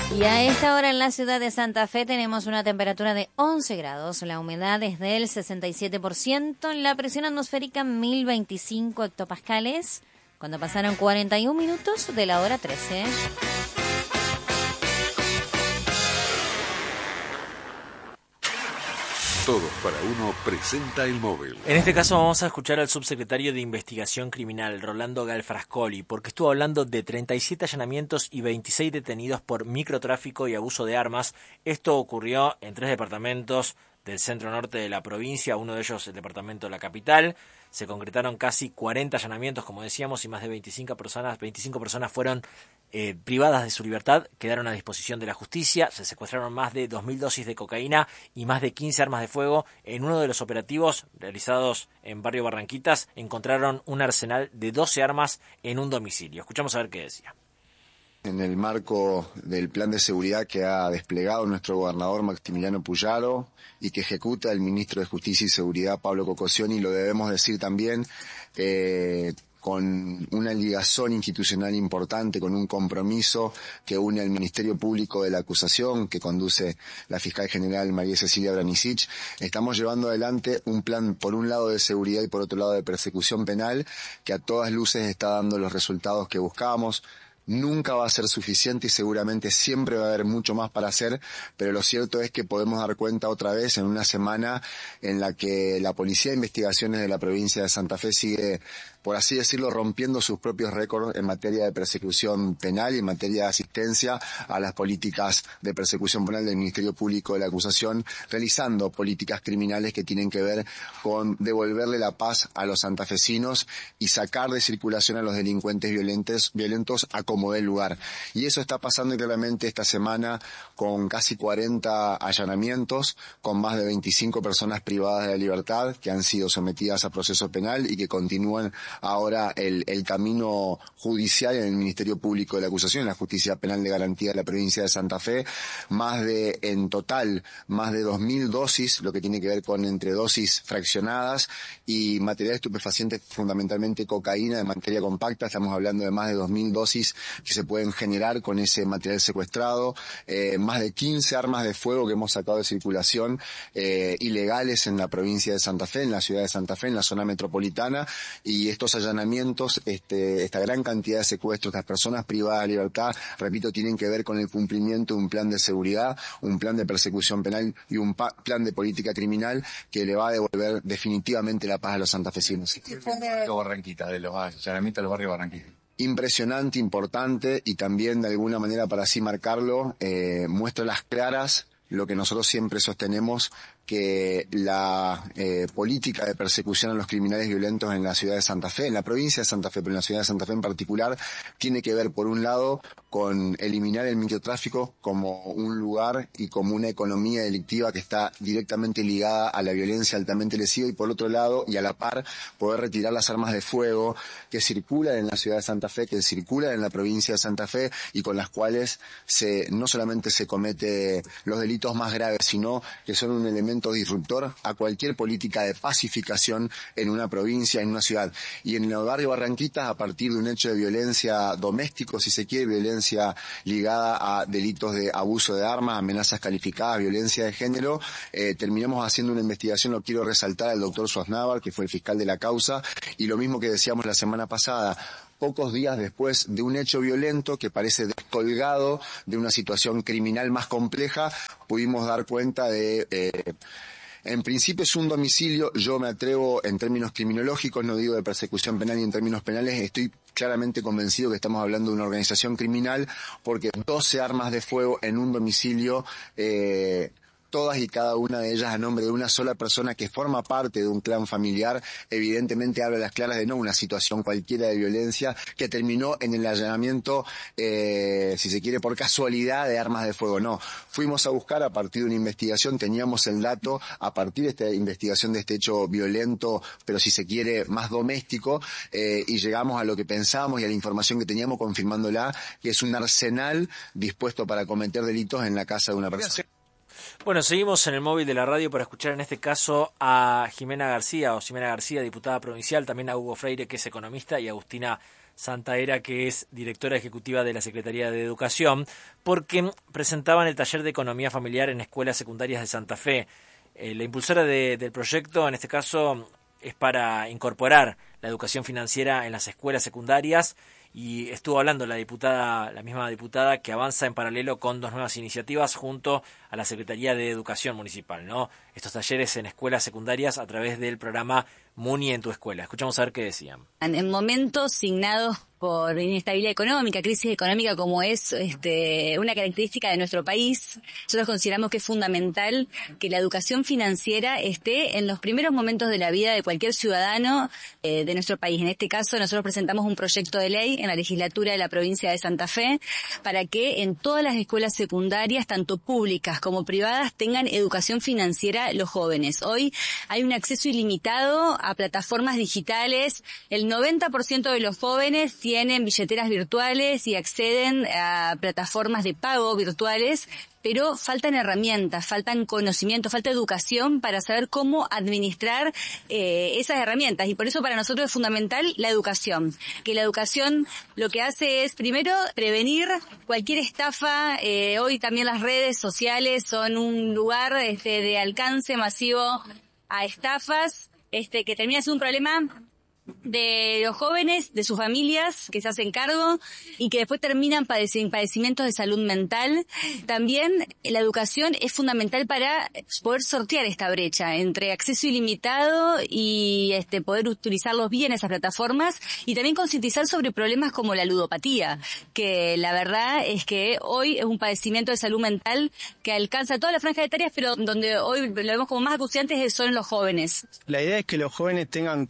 Y a esta hora en la ciudad de Santa Fe tenemos una temperatura de 11 grados, la humedad es del 67%, la presión atmosférica 1025 hectopascales, cuando pasaron 41 minutos de la hora 13. Todos para Uno presenta el móvil. En este caso vamos a escuchar al subsecretario de Investigación Criminal, Rolando Galfrascoli, porque estuvo hablando de 37 allanamientos y 26 detenidos por microtráfico y abuso de armas. Esto ocurrió en 3 departamentos del centro norte de la provincia, uno de ellos el departamento de la capital. Se concretaron casi 40 allanamientos, como decíamos, y más de 25 personas fueron privadas de su libertad, quedaron a disposición de la justicia. Se secuestraron más de 2.000 dosis de cocaína y más de 15 armas de fuego. En uno de los operativos realizados en Barrio Barranquitas encontraron un arsenal de 12 armas en un domicilio. Escuchamos a ver qué decía. En el marco del plan de seguridad que ha desplegado nuestro gobernador Maximiliano Puyaro y que ejecuta el ministro de Justicia y Seguridad Pablo Cocosioni, lo debemos decir también, con una ligazón institucional importante, con un compromiso que une al Ministerio Público de la Acusación, que conduce la fiscal general María Cecilia Branicic. Estamos llevando adelante un plan, por un lado de seguridad y por otro lado de persecución penal, que a todas luces está dando los resultados que buscábamos. Nunca va a ser suficiente y seguramente siempre va a haber mucho más para hacer, pero lo cierto es que podemos dar cuenta otra vez en una semana en la que la Policía de Investigaciones de la provincia de Santa Fe sigue, por así decirlo, rompiendo sus propios récords en materia de persecución penal y en materia de asistencia a las políticas de persecución penal del Ministerio Público de la Acusación, realizando políticas criminales que tienen que ver con devolverle la paz a los santafesinos y sacar de circulación a los delincuentes violentos a como dé lugar. Y eso está pasando claramente esta semana con casi 40 allanamientos, con más de 25 personas privadas de la libertad que han sido sometidas a proceso penal y que continúan ahora el camino judicial en el Ministerio Público de la Acusación, en la Justicia Penal de Garantía de la provincia de Santa Fe. En total, más de 2.000 dosis, lo que tiene que ver con entre dosis fraccionadas y material estupefaciente, fundamentalmente cocaína de materia compacta. Estamos hablando de más de 2.000 dosis que se pueden generar con ese material secuestrado, más de 15 armas de fuego que hemos sacado de circulación ilegales en la provincia de Santa Fe, en la ciudad de Santa Fe, en la zona metropolitana, y estos allanamientos, esta gran cantidad de secuestros, estas personas privadas de libertad, repito, tienen que ver con el cumplimiento de un plan de seguridad, un plan de persecución penal y un plan de política criminal que le va a devolver definitivamente la paz a los santafesinos. Barranquita, de los allanamientos del barrio Barranquita. Impresionante, importante y también de alguna manera, para así marcarlo, muestra las claras lo que nosotros siempre sostenemos, que la política de persecución a los criminales violentos en la ciudad de Santa Fe, en la provincia de Santa Fe, pero en la ciudad de Santa Fe en particular, tiene que ver, por un lado, con eliminar el microtráfico como un lugar y como una economía delictiva que está directamente ligada a la violencia altamente lesiva, y por otro lado, y a la par, poder retirar las armas de fuego que circulan en la ciudad de Santa Fe, que circulan en la provincia de Santa Fe y con las cuales no solamente se comete los delitos más graves, sino que son un elemento disruptor a cualquier política de pacificación en una provincia, en una ciudad. Y en el barrio Barranquitas, a partir de un hecho de violencia doméstico, si se quiere, violencia ligada a delitos de abuso de armas, amenazas calificadas, violencia de género, terminamos haciendo una investigación, lo quiero resaltar, al doctor Sosnávar, que fue el fiscal de la causa, y lo mismo que decíamos la semana pasada, pocos días después de un hecho violento que parece descolgado de una situación criminal más compleja, pudimos dar cuenta de... en principio es un domicilio, yo me atrevo en términos criminológicos, no digo de persecución penal y en términos penales, estoy claramente convencido que estamos hablando de una organización criminal, porque 12 armas de fuego en un domicilio, todas y cada una de ellas a nombre de una sola persona que forma parte de un clan familiar, evidentemente habla a las claras de no una situación cualquiera de violencia que terminó en el allanamiento, si se quiere, por casualidad de armas de fuego. No, fuimos a buscar a partir de una investigación, teníamos el dato a partir de esta investigación de este hecho violento, pero si se quiere más doméstico, y llegamos a lo que pensábamos y a la información que teníamos confirmándola, que es un arsenal dispuesto para cometer delitos en la casa de una persona. Bueno, seguimos en el móvil de la radio para escuchar en este caso a Ximena García, diputada provincial, también a Hugo Freire, que es economista, y a Agustina Santaera, que es directora ejecutiva de la Secretaría de Educación, porque presentaban el taller de economía familiar en escuelas secundarias de Santa Fe. La impulsora del proyecto, en este caso, es para incorporar la educación financiera en las escuelas secundarias, y estuvo hablando la misma diputada, que avanza en paralelo con 2 nuevas iniciativas junto a la Secretaría de Educación Municipal, ¿no? Estos talleres en escuelas secundarias a través del programa Muni en tu escuela. Escuchamos a ver qué decían. En momentos signados por inestabilidad económica, crisis económica, como es una característica de nuestro país, nosotros consideramos que es fundamental que la educación financiera esté en los primeros momentos de la vida de cualquier ciudadano de nuestro país. En este caso, nosotros presentamos un proyecto de ley en la legislatura de la provincia de Santa Fe para que en todas las escuelas secundarias, tanto públicas como privadas, tengan educación financiera los jóvenes. Hoy hay un acceso ilimitado a plataformas digitales. El 90% de los jóvenes tienen billeteras virtuales y acceden a plataformas de pago virtuales, pero faltan herramientas, faltan conocimientos, falta educación para saber cómo administrar esas herramientas. Y por eso para nosotros es fundamental la educación. Que la educación lo que hace es, primero, prevenir cualquier estafa. Hoy también las redes sociales son un lugar de alcance masivo a estafas, que termina siendo un problema de los jóvenes, de sus familias que se hacen cargo y que después terminan padecimientos de salud mental. También la educación es fundamental para poder sortear esta brecha entre acceso ilimitado y poder utilizarlos bien esas plataformas, y también concientizar sobre problemas como la ludopatía, que la verdad es que hoy es un padecimiento de salud mental que alcanza toda la franja de etarias, pero donde hoy lo vemos como más acuciantes son los jóvenes. La idea es que los jóvenes tengan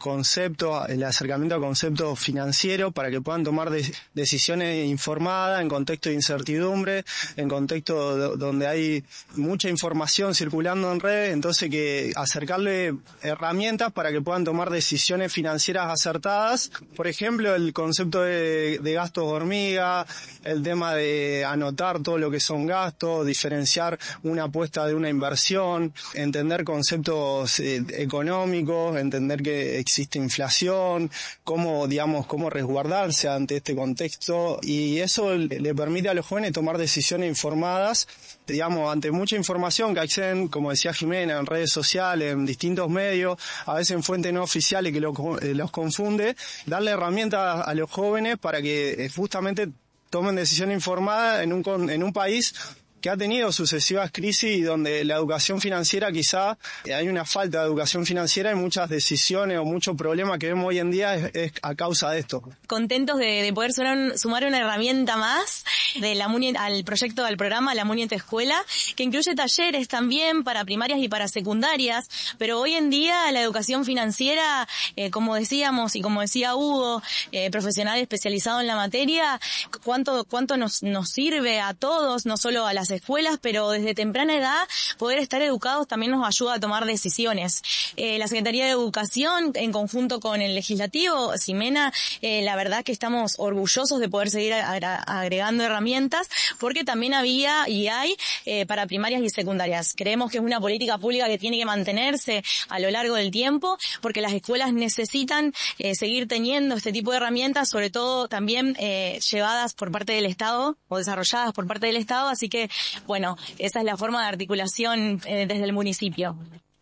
el acercamiento a conceptos financieros para que puedan tomar decisiones informadas en contexto de incertidumbre, en contexto donde hay mucha información circulando en redes, entonces que acercarle herramientas para que puedan tomar decisiones financieras acertadas. Por ejemplo, el concepto de gastos hormiga, el tema de anotar todo lo que son gastos, diferenciar una apuesta de una inversión, entender conceptos económicos, entender que existe inflación, cómo resguardarse ante este contexto, y eso le permite a los jóvenes tomar decisiones informadas, ante mucha información que acceden, como decía Jimena, en redes sociales, en distintos medios, a veces en fuentes no oficiales que los confunde, darle herramientas a los jóvenes para que justamente tomen decisiones informadas en un país que ha tenido sucesivas crisis y donde la educación financiera, quizá hay una falta de educación financiera y muchas decisiones o muchos problemas que vemos hoy en día es a causa de esto. Contentos de poder sumar una herramienta más de la Muni al proyecto, al programa La Muni en tu escuela, que incluye talleres también para primarias y para secundarias, pero hoy en día la educación financiera, como decíamos y como decía Hugo, profesional especializado en la materia, cuánto nos sirve a todos, no solo a las escuelas, pero desde temprana edad poder estar educados también nos ayuda a tomar decisiones. La Secretaría de Educación, en conjunto con el Legislativo, Ximena, la verdad que estamos orgullosos de poder seguir agregando herramientas, porque también había y hay para primarias y secundarias. Creemos que es una política pública que tiene que mantenerse a lo largo del tiempo, porque las escuelas necesitan seguir teniendo este tipo de herramientas, sobre todo también llevadas por parte del Estado o desarrolladas por parte del Estado, así que bueno, esa es la forma de articulación desde el municipio.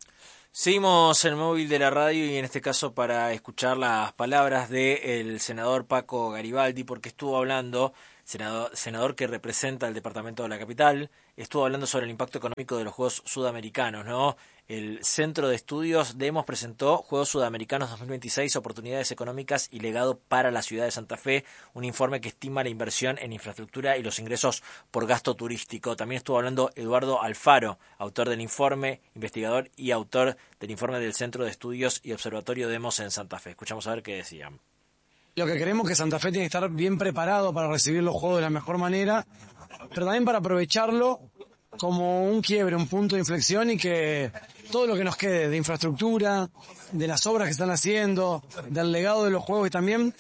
Seguimos en el móvil de la radio y en este caso para escuchar las palabras del senador Paco Garibaldi, porque estuvo hablando, senador que representa el departamento de la capital, estuvo hablando sobre el impacto económico de los Juegos Sudamericanos, ¿no? El Centro de Estudios Demos presentó Juegos Sudamericanos 2026, Oportunidades Económicas y Legado para la Ciudad de Santa Fe, un informe que estima la inversión en infraestructura y los ingresos por gasto turístico. También estuvo hablando Eduardo Alfaro, autor del informe, investigador y autor del informe del Centro de Estudios y Observatorio Demos en Santa Fe. Escuchamos a ver qué decían. Lo que queremos es que Santa Fe tiene que estar bien preparado para recibir los Juegos de la mejor manera, pero también para aprovecharlo como un quiebre, un punto de inflexión, y que todo lo que nos quede de infraestructura, de las obras que están haciendo, del legado de los juegos y también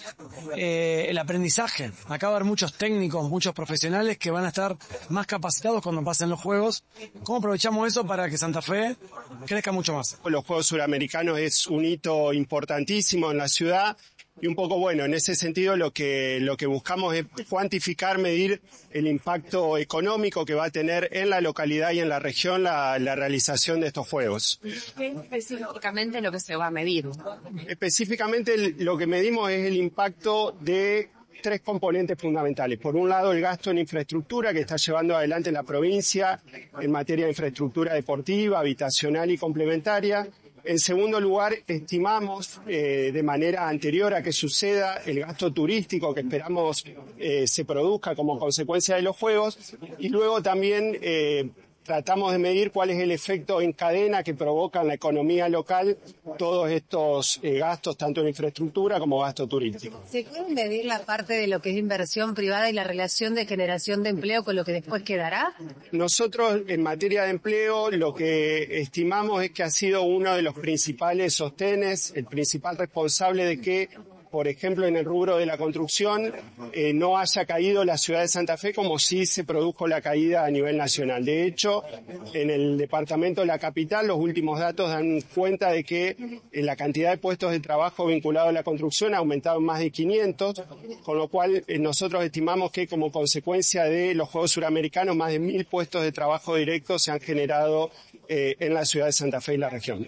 el aprendizaje. Acá va a haber muchos técnicos, muchos profesionales que van a estar más capacitados cuando pasen los juegos. ¿Cómo aprovechamos eso para que Santa Fe crezca mucho más? Los Juegos Suramericanos es un hito importantísimo en la ciudad. Y un poco, bueno, en ese sentido lo que buscamos es cuantificar, medir el impacto económico que va a tener en la localidad y en la región la realización de estos juegos. ¿Qué es específicamente lo que se va a medir? Específicamente lo que medimos es el impacto de 3 componentes fundamentales. Por un lado, el gasto en infraestructura que está llevando adelante la provincia en materia de infraestructura deportiva, habitacional y complementaria. En segundo lugar, estimamos de manera anterior a que suceda el gasto turístico que esperamos se produzca como consecuencia de los juegos. Y luego también tratamos de medir cuál es el efecto en cadena que provoca en la economía local todos estos gastos, tanto en infraestructura como gasto turístico. ¿Se puede medir la parte de lo que es inversión privada y la relación de generación de empleo con lo que después quedará? Nosotros, en materia de empleo, lo que estimamos es que ha sido uno de los principales sostenes, el principal responsable de que, por ejemplo, en el rubro de la construcción, no haya caído la ciudad de Santa Fe como sí se produjo la caída a nivel nacional. De hecho, en el departamento de la capital, los últimos datos dan cuenta de que la cantidad de puestos de trabajo vinculados a la construcción ha aumentado en más de 500, con lo cual nosotros estimamos que como consecuencia de los Juegos Suramericanos, más de 1.000 puestos de trabajo directos se han generado en la ciudad de Santa Fe y la región.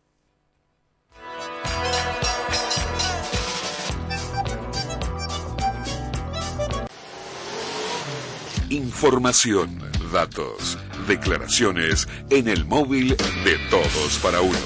Información, datos, declaraciones en el móvil de Todos para Uno.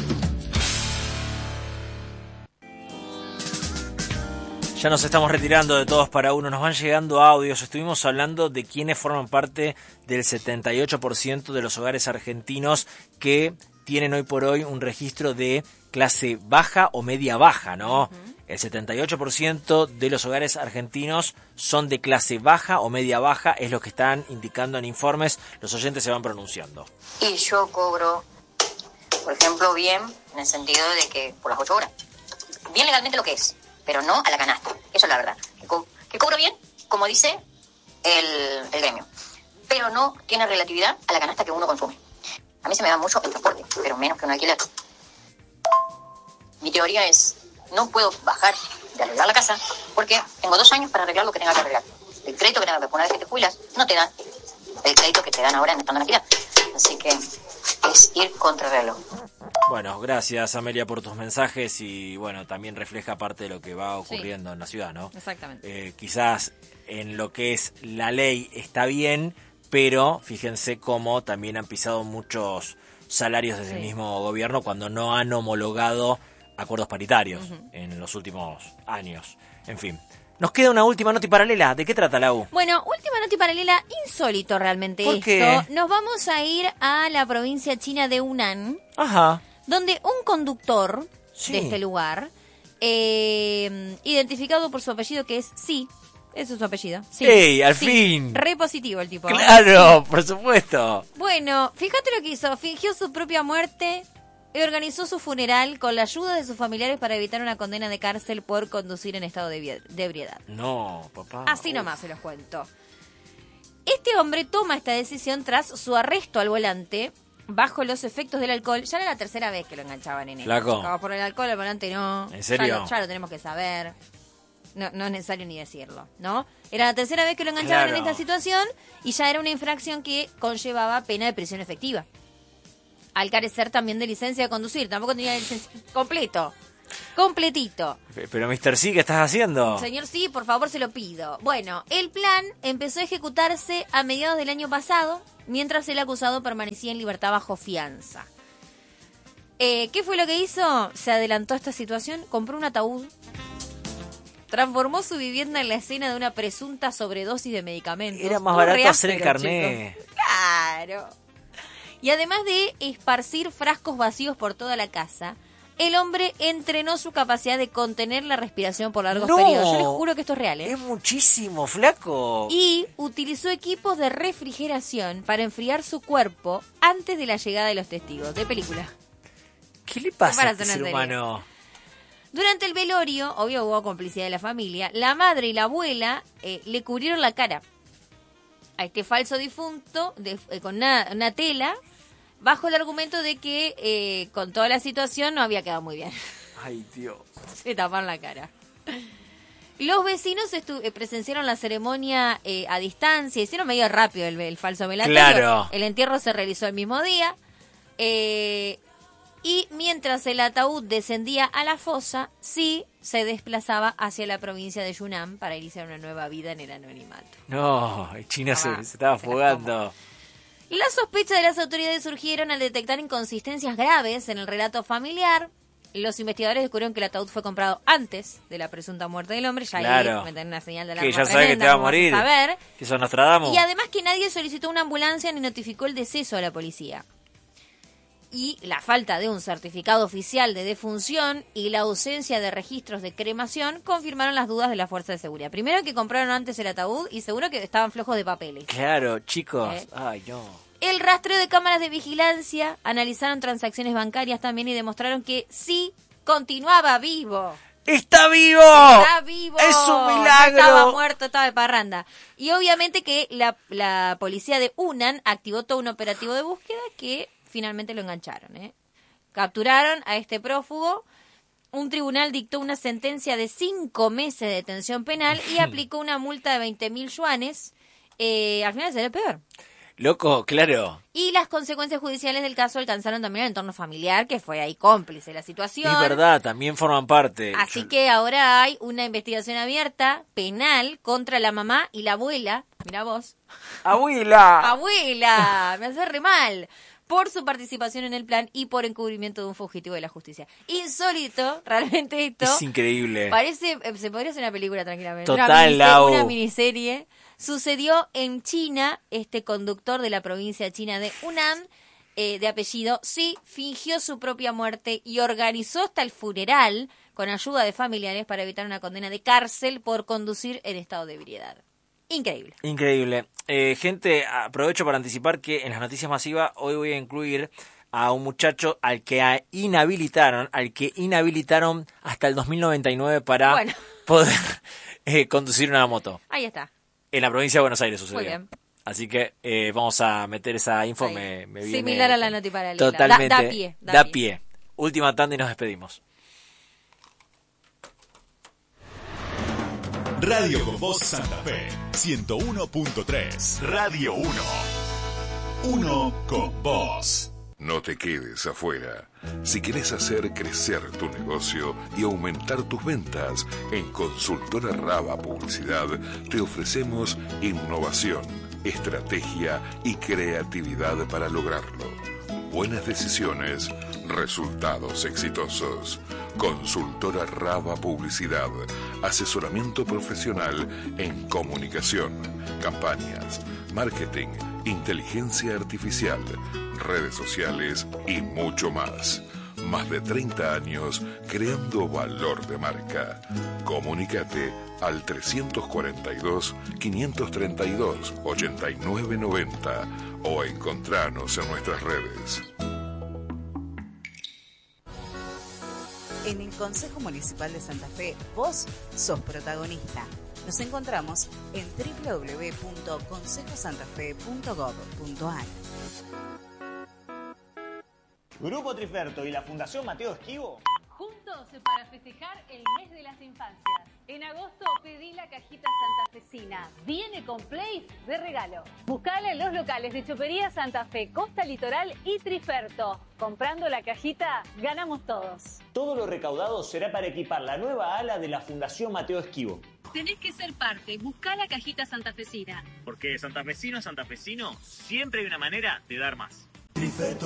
Ya nos estamos retirando de Todos para Uno, nos van llegando audios, estuvimos hablando de quienes forman parte del 78% de los hogares argentinos que tienen hoy por hoy un registro de clase baja o media baja, ¿no? Uh-huh. El 78% de los hogares argentinos son de clase baja o media baja, es lo que están indicando en informes, los oyentes se van pronunciando. Y yo cobro, por ejemplo, bien, en el sentido de que por las 8 horas, bien legalmente lo que es, pero no a la canasta, eso es la verdad. Que cobro bien, como dice el gremio, pero no tiene relatividad a la canasta que uno consume. A mí se me da mucho el transporte, pero menos que un alquiler. Mi teoría es, no puedo bajar de arreglar la casa porque tengo 2 años para arreglar lo que tenga que arreglar. El crédito que tenga que poner, que te jubilas, no te dan el crédito que te dan ahora en estando en la actividad. Así que es ir contra el reloj. Bueno, gracias Amelia por tus mensajes y bueno, también refleja parte de lo que va ocurriendo en la ciudad, ¿no? Exactamente. Quizás en lo que es la ley está bien, pero fíjense cómo también han pisado muchos salarios desde el mismo gobierno cuando no han homologado acuerdos paritarios en los últimos años. En fin, nos queda una última noti paralela. ¿De qué trata, Lau? Bueno, última noti paralela, insólito realmente ¿Por esto. qué? Nos vamos a ir a la provincia china de Hunan, Ajá. donde un conductor de este lugar, identificado por su apellido que es Sí, ese es su apellido. Sí. ¡Ey, al fin! Re positivo el tipo. ¡Claro, por supuesto! Bueno, fíjate lo que hizo. Fingió su propia muerte y organizó su funeral con la ayuda de sus familiares para evitar una condena de cárcel por conducir en estado de ebriedad. No, papá. Así nomás se los cuento. Este hombre toma esta decisión tras su arresto al volante bajo los efectos del alcohol. Ya era la tercera vez que lo enganchaban en Flaco. esto. Por el alcohol al volante no. ¿En serio? Ya lo tenemos que saber. No es necesario ni decirlo, ¿no? Era la tercera vez que lo enganchaban en esta situación y ya era una infracción que conllevaba pena de prisión efectiva. Al carecer también de licencia de conducir. Tampoco tenía licencia completito. Pero Mr. Sí, ¿qué estás haciendo? Señor Sí, por favor, se lo pido. Bueno, el plan empezó a ejecutarse a mediados del año pasado, mientras el acusado permanecía en libertad bajo fianza. ¿Qué fue lo que hizo? Se adelantó a esta situación, compró un ataúd, transformó su vivienda en la escena de una presunta sobredosis de medicamentos. Era más barato hacer el carné. Chicos. Claro. Y además de esparcir frascos vacíos por toda la casa, el hombre entrenó su capacidad de contener la respiración por largos periodos. Yo les juro que esto es real, ¿eh? Es muchísimo, flaco. Y utilizó equipos de refrigeración para enfriar su cuerpo antes de la llegada de los testigos. De película. ¿Qué le pasa a este ser humano? Durante el velorio, obvio hubo complicidad de la familia, la madre y la abuela le cubrieron la cara a este falso difunto con una tela, bajo el argumento de que con toda la situación no había quedado muy bien. Ay, Dios. Se taparon la cara. Los vecinos presenciaron la ceremonia a distancia, hicieron medio rápido el falso velatorio. Claro. El entierro se realizó el mismo día. Y mientras el ataúd descendía a la fosa, sí se desplazaba hacia la provincia de Yunnan para iniciar una nueva vida en el anonimato. No, China se estaba fugando. Las sospechas de las autoridades surgieron al detectar inconsistencias graves en el relato familiar. Los investigadores descubrieron que el ataúd fue comprado antes de la presunta muerte del hombre. Ya claro. ahí meten una señal de que alarma ya sabe que te va a morir. Que son Nostradamus. Y además que nadie solicitó una ambulancia ni notificó el deceso a la policía. Y la falta de un certificado oficial de defunción y la ausencia de registros de cremación confirmaron las dudas de la fuerza de seguridad. Primero que compraron antes el ataúd y seguro que estaban flojos de papeles. Claro, chicos. Ay, no. El rastreo de cámaras de vigilancia, analizaron transacciones bancarias también y demostraron que sí continuaba vivo. ¡Está vivo! ¡Está vivo! ¡Es un milagro! No estaba muerto, estaba de parranda. Y obviamente que la policía de Hunan activó todo un operativo de búsqueda que finalmente lo engancharon. Capturaron a este prófugo. Un tribunal dictó una sentencia de 5 meses de detención penal y aplicó una multa de 20.000 yuanes. Al final sería peor. Loco, claro. Y las consecuencias judiciales del caso alcanzaron también al entorno familiar, que fue ahí cómplice de la situación. Es verdad, también forman parte. Así que ahora hay una investigación abierta, penal, contra la mamá y la abuela. Mirá vos. ¡Abuela! ¡Abuela! Me hace re mal. Por su participación en el plan y por encubrimiento de un fugitivo de la justicia. Insólito, realmente esto. Es increíble. Parece, se podría hacer una película tranquilamente. Total, una miniserie. Sucedió en China, este conductor de la provincia china de Hunan, de apellido Sí, fingió su propia muerte y organizó hasta el funeral con ayuda de familiares para evitar una condena de cárcel por conducir en estado de ebriedad. Increíble. Increíble. Gente, aprovecho para anticipar que en las noticias masivas hoy voy a incluir a un muchacho al que inhabilitaron hasta el 2099 para poder conducir una moto. Ahí está. En la provincia de Buenos Aires sucedió. Muy bien. Así que vamos a meter esa info. Me viene similar a la noti paralela. Totalmente. Da pie. Última tanda y nos despedimos. Radio con Voz Santa Fe 101.3. Radio 1. Uno con vos. No te quedes afuera. Si querés hacer crecer tu negocio y aumentar tus ventas, en Consultora Raba Publicidad te ofrecemos innovación, estrategia y creatividad para lograrlo. Buenas decisiones, resultados exitosos. Consultora Raba Publicidad. Asesoramiento profesional en comunicación, campañas, marketing, inteligencia artificial, redes sociales y mucho más. Más de 30 años creando valor de marca. Comunícate al 342-532-8990 o encontranos en nuestras redes. En el Consejo Municipal de Santa Fe, vos sos protagonista. Nos encontramos en www.consejosantafe.gov.ar. Grupo Triferto y la Fundación Mateo Esquivo. Juntos para festejar el mes de las infancias. En agosto pedí la cajita santafesina. Viene con plays de regalo. Buscala en los locales de Chopería Santa Fe, Costa Litoral y Triferto. Comprando la cajita, ganamos todos. Todo lo recaudado será para equipar la nueva ala de la Fundación Mateo Esquivo. Tenés que ser parte. Buscá la cajita santafesina. Porque santafesino, siempre hay una manera de dar más. Triferto